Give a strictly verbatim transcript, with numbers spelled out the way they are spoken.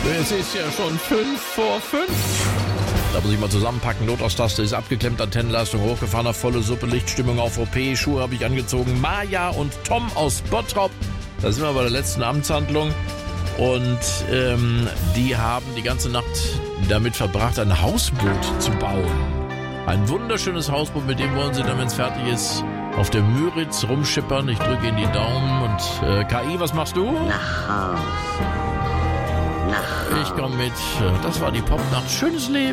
Es ist ja schon fünf vor fünf. Da muss ich mal zusammenpacken. Notausstaste ist abgeklemmt, Antennenleistung hochgefahren auf volle Suppe, Lichtstimmung auf O P, Schuhe habe ich angezogen. Maja und Tom aus Bottrop. Da sind wir bei der letzten Amtshandlung. Und ähm, die haben die ganze Nacht damit verbracht, ein Hausboot zu bauen. Ein wunderschönes Hausboot, mit dem wollen sie dann, wenn es fertig ist, auf der Müritz rumschippern. Ich drücke Ihnen die Daumen. Und äh, K I, was machst du? Nach Haus. Nach Haus. Ich komme mit. Das war die Popnacht. Schönes Leben.